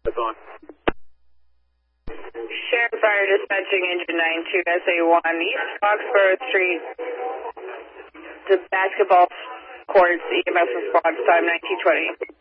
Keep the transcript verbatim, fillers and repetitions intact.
That's on. Sheriff Fire Dispatching Engine nine two S A one, East Foxborough Street, the basketball courts, E M S response time nineteen twenty.